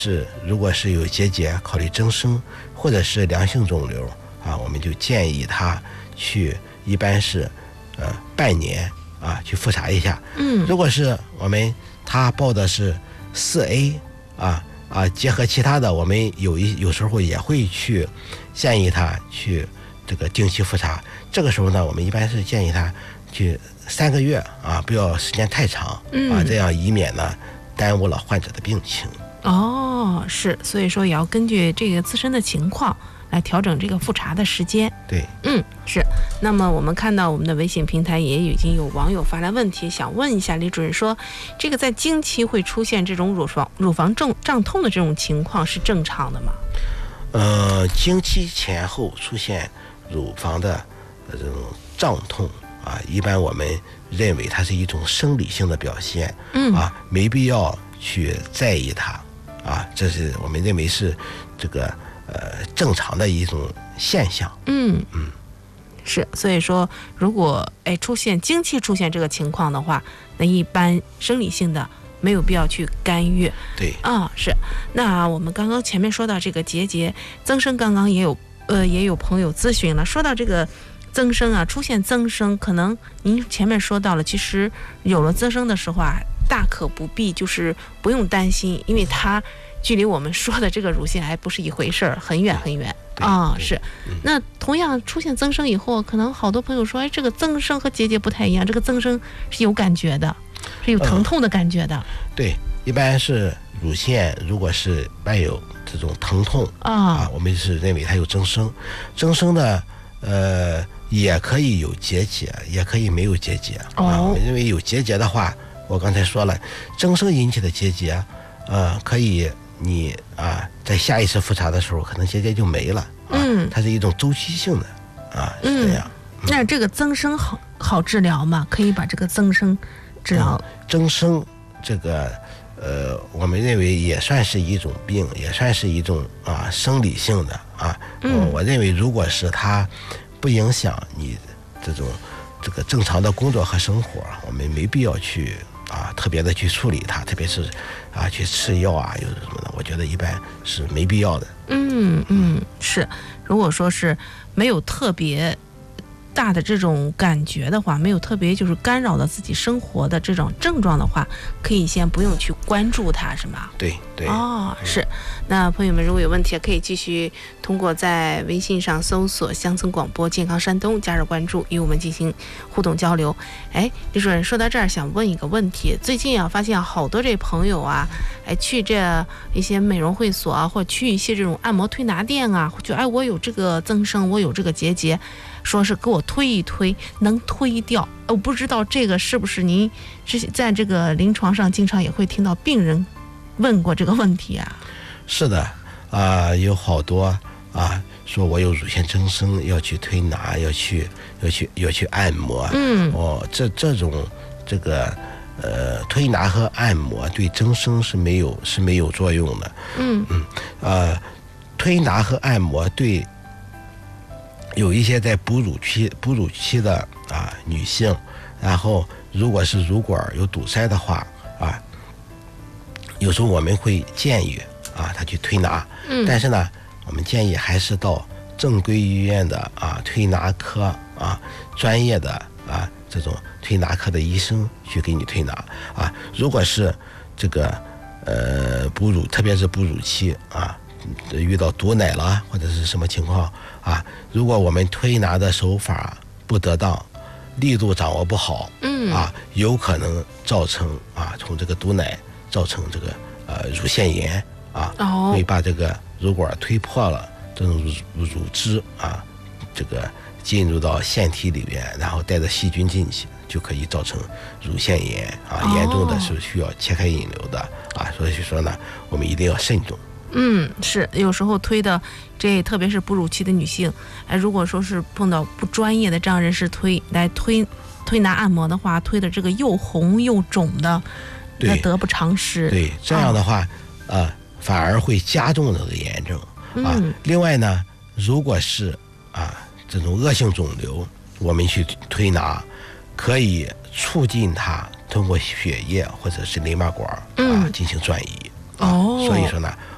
是如果是有结节，考虑增生，或者是良性肿瘤啊，我们就建议他去，一般是半年啊去复查一下。如果是他报的是4A 结合其他的，我们有时候也会去建议他去这个定期复查。这个时候呢，我们一般是建议他去3个月啊，不要时间太长这样以免呢耽误了患者的病情。 是，所以说也要根据这个自身的情况来调整这个复查的时间。 对， 是。那么我们看到我们的微信平台也已经有网友发来问题，想问一下李主任说，这个在经期会出现这种乳房胀痛的这种情况是正常的吗？ 经期前后出现乳房的这种胀痛一般我们认为它是一种生理性的表现，没必要去在意它这是我们认为是这个正常的一种现象。 是，所以说如果经期出现这个情况的话，那一般生理性的没有必要去干预。 对是。那我们刚刚前面说到这个结节增生，刚刚也有朋友咨询了，说到这个增生出现增生，可能您前面说到了，其实有了增生的时候大可不必，就是不用担心，因为它距离我们说的这个乳腺癌不是一回事儿，很远很远是。那同样出现增生以后，可能好多朋友说，这个增生和结节不太一样，这个增生是有感觉的，是有疼痛的感觉的。 对，一般是乳腺如果是伴有这种疼痛我们是认为它有增生。增生的也可以有结节，也可以没有结节我们认为有结节的话，我刚才说了，增生引起的结节可以你在下一次复查的时候可能结节就没了它是一种周期性的是这样。 那这个增生好治疗吗？可以把这个增生治疗？ 增生这个我们认为也算是一种病，也算是一种生理性的我认为如果是它不影响你这个正常的工作和生活，我们没必要去特别的去处理它，特别是去吃药有什么的，我觉得一般是没必要的。 是。如果说是没有特别大的这种感觉的话，没有特别就是干扰到自己生活的这种症状的话，可以先不用去关注它，是吗？ 对。 是。那朋友们如果有问题，可以继续通过在微信上搜索乡村广播健康山东，加入关注，与我们进行互动交流。李主任，说到这儿想问一个问题，最近发现好多这朋友去这一些美容会所或去一些这种按摩推拿店就我有这个增生，我有这个结节，说是给我推一推能推掉。我不知道这个是不是您在这个临床上经常也会听到病人问过这个问题是的有好多说我有乳腺增生，要去推拿，要去按摩。这种这个推拿和按摩对增生是没有作用的。推拿和按摩对有一些在哺乳期的女性，然后如果是乳管有堵塞的话有时候我们会建议她去推拿。但是呢，我们建议还是到正规医院的推拿科专业的这种推拿科的医生去给你推拿如果是这个特别是哺乳期遇到堵奶了或者是什么情况如果我们推拿的手法不得当，力度掌握不好有可能造成从这个堵奶造成这个乳腺炎会把这个乳管推破了，这种乳汁这个进入到腺体里面，然后带着细菌进去，就可以造成乳腺炎严重的是需要切开引流的所以说呢，我们一定要慎重。 是，有时候推的特别是哺乳期的女性如果说是碰到不专业的这样人士推拿按摩的话，推的这个又红又肿的，那得不偿失。 对，这样的话反而会加重这个炎症另外呢，如果是这种恶性肿瘤，我们去推拿可以促进它通过血液或者是淋巴管进行转移所以说呢，